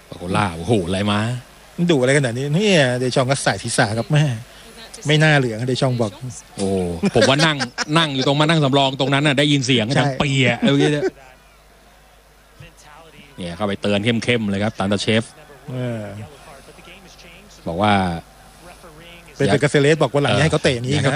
ปาโกล่าโอ้โหอะไรมาดูอะไรกันแบบนี้นี่เดชองก็ใส่ศีรษะครับแม่ไม่น่าเหลืองเดชองบอกโอ้ผมว่านั่งอยู่ตรงมานั่งสำรองตรงนั้นน่ะได้ยินเสียงดังเปียเมื่อกี้เนี่ยเข้าไปเตือนเข้มๆเลยครับตันตาเชฟบอกว่าเป็นเกษเลสบอกว่าหลังให้เขาเตะอย่างนี้ครับ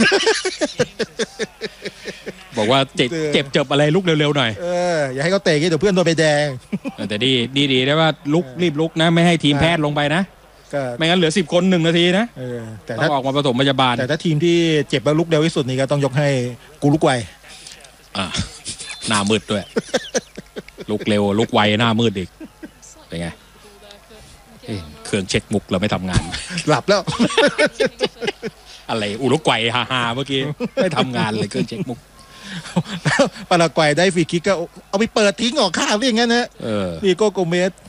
บอกว่าเจ็บอะไรลุกเร็วๆหน่อยอย่าให้เขาเตะกี้เดี๋ยวเพื่อนโดนใบแดงแต่ดีได้ว่ารีบลุกนะไม่ให้ทีมแพทย์ลงไปนะไม่งั้นเหลือ10 คน1 นาทีนะแต่ถ้าออกมาผสมพยาบาลแต่ถ้าทีมที่เจ็บแล้วลุกเร็วที่สุดนี่ก็ต้องยกให้กูลุกไวหน้ามืดด้วยลุกเร็วลุกไวหน้ามืดอีกเป็นไงเครื่องเช็คมุกเราไม่ทำงานหลับแล้วอะไรอุรุกวัยฮาเมื่อกี้ไม่ทำงานเลยเครื่องเช็คมุกปารากวัยได้ฟรีคิกก็เอาไปเปิดทิ้งออกข้างได้อย่างนั้นนะดีโก้โกเมส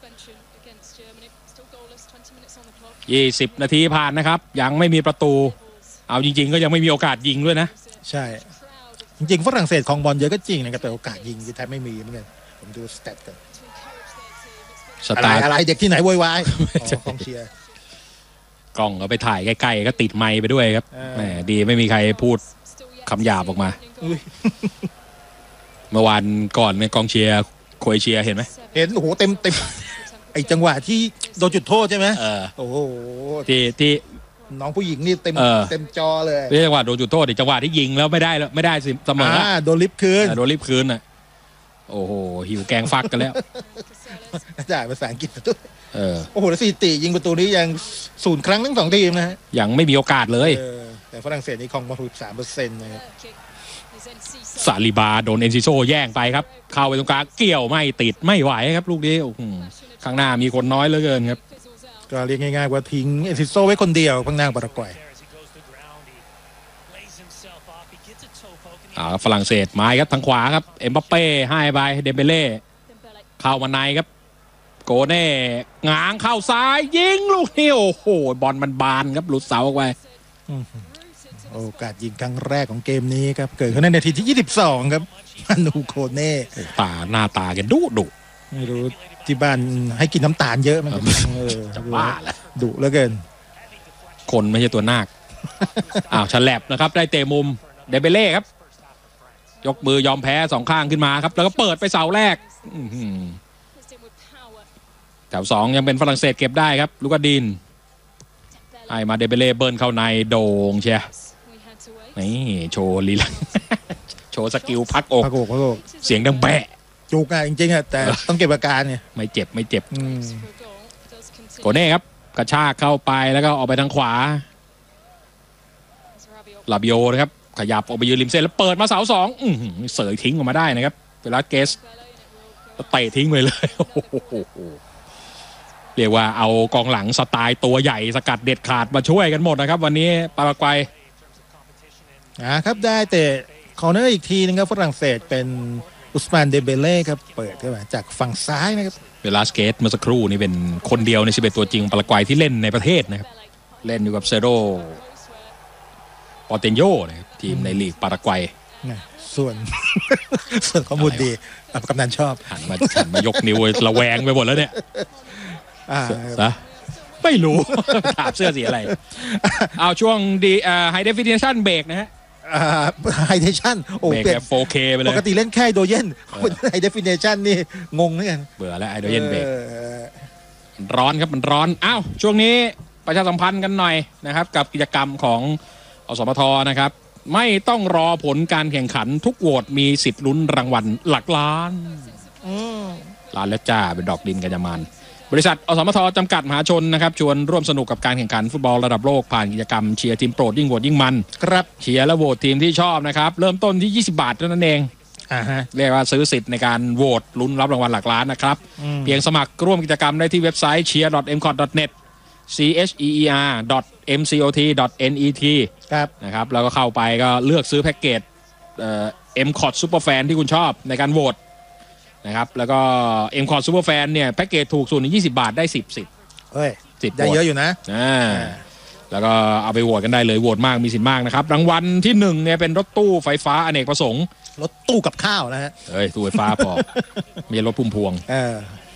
20 นาทีผ่านนะครับยังไม่มีประตูเอาจริงๆก็ยังไม่มีโอกาสยิงด้วยนะใช่จริงๆฝรั่งเศสของบอลเยอะก็จริงนะครับแต่โอกาสยิงแทบไม่มีเหมือนกันผมดูสเตตกันอะไรเด็กที่ไหนโวยวายกองเชียร์กล้องเอาไปถ่ายใกล้ๆก็ติดไมค์ไปด้วยครับแหมดีไม่มีใครพูดคำหยาบออกมาเมื่อวานก่อนในกองเชียร์โครเอเชียเห็นไหมเห็นโอ้โหเต็มไอจังหวะที่โดนจุดโทษใช่ไหมโอ้โหที่น้องผู้หญิงนี่เต็มจอเลยไม่ใช่จังหวะโดนจุดโทษดิจังหวะที่ยิงแล้วไม่ได้เสมอโดนลิฟต์คืนอ่ะโอ้โหหิวแกงฟักกันแล้วจ่ายภาษาอังกฤษด้วยโอ้โหแล้วสถิติยิงประตูนี้ยัง0 ครั้งทั้ง2 ทีมนะฮะยังไม่มีโอกาสเลยแต่ฝรั่งเศสนี่ครองบอล3%นะครับซาลิบาโดนเอนซิโซแย่งไปครับเข้าไปตรงกลางเกี่ยวไม่ติดไม่ไหวครับลูกนี้ข้างหน้ามีคนน้อยเหลือเกินครับก็เรียกง่ายๆว่าทิ้งเอนซิโซไว้คนเดียวข้างหน้าปารากวัยฝรั่งเศสมาครับทางขวาครับเอ็มบัปเป้ให้ไปเดมเบเล่เข้ามาในครับโกเน่งางเข้าซ้ายยิงลูกนี้โอ้โหบอลมันบานครับหลุดเสาออกไปโอกาสยิงครั้งแรกของเกมนี้ครับเกิดขึ้นในนาทีที่22ครับมานูโกเน่หน้าตาแกดุไม่รู้ที่บ้านให้กินน้ำตาลเยอะมั้ยจะบ้าละดุเหลือเกินคนไม่ใช่ตัวนาคฉลับนะครับได้เตะมุมเดมเบเล่ครับยกมือยอมแพ้2 ข้างขึ้นมาครับแล้วก็เปิดไปเสาแรกแถว2ยังเป็นฝรั่งเศสเก็บได้ครับลูกาดินไอมาเดเบเล่เบิร์นเข้าในโด่งเชียนี่โชว์ลีลังโชว์สกิลพักอกเสียงดังแบะจุกอ่ะจริงๆอ่ะแต่ต้องเก็บอาการเนี่ยไม่เจ็บโกเน่ครับกระชากเข้าไปแล้วก็ออกไปทางขวาลาบิโอนะครับขยับออกไปยืนริมเส้นแล้วเปิดมาเสา2เสยทิ้งออกมาได้นะครับเวลาเกสเตะทิ้งไปเลยเรียกว่าเอากองหลังสไตล์ตัวใหญ่สกัดเด็ดขาดมาช่วยกันหมดนะครับวันนี้ปารากวัยครับได้แต่คอร์เนอร์อีกทีนึงครับฝรั่งเศสเป็นอุสมานเดเบเล่ครับเปิดเข้ามาจากฝั่งซ้ายนะครับเวลาสเกตเมื่อสักครู่นี่เป็นคนเดียวใน11 ตัวจริงปารากวัยที่เล่นในประเทศนะครับเล่นอยู่กับเซโรปอเตนโยนะครับทีมในลีกปารากวัยส่วนข้อมูลดีกำนันชอบหันมายกนิ้วระแวงไปหมดแล้วเนี่ยไม่รู้ถามเสื้อสีอะไรเอาช่วงดีไฮเดฟิเนชั่นเบรกนะฮะไฮเดฟิเนชั่นโอ้เปลี่ยน 4K ไปเลยปกติเล่นแค่ไฮโดรเจนไฮเดฟิเนชั่นนี่งงเหมือนกันเบื่อแล้วไฮโดรเจนเบรกร้อนครับมันร้อนอ้าวช่วงนี้ประชาสัมพันธ์กันหน่อยนะครับกับกิจกรรมของอสมทนะครับไม่ต้องรอผลการแข่งขันทุกโหวตมีสิทธิ์ลุ้นรางวัลหลักล้านล้านแล้วจ้าเป็นดอกดินกัญญามานบริษัทอสมทจำกัดมหาชนนะครับชวนร่วมสนุกกับการแข่งขันฟุตบอลระดับโลกผ่านกิจกรรมเชียร์ทีมโปรดยิ่งโหวตยิ่งมันครับเชียร์และโหวตทีมที่ชอบนะครับเริ่มต้นที่20 บาทเท่านั้นเองเรียกว่าซื้อสิทธิ์ในการโหวตลุ้นรับรางวัลหลักล้านนะครับเพียงสมัครร่วมกิจกรรมได้ที่เว็บไซต์ cheer.mcot.net cheer.mcot.net นะครับแล้วก็เข้าไปก็เลือกซื้อแพ็กเกจMCOT Superfan ที่คุณชอบในการโหวตนะครับแล้วก็ MCOT Superfan เนี่ยแพ็กเกจถูกสุด20 บาทได้10 สิทธิ์ได้เยอะอยู่นะแล้วก็เอาไปโหวตกันได้เลยโหวตมากมีสิทธิ์มากนะครับรางวัลที่1เนี่ยเป็นรถตู้ไฟฟ้าอเนกประสงค์รถตู้กับข้าวนะฮะตู้ไฟฟ้าพอมีรถพุ่มพวง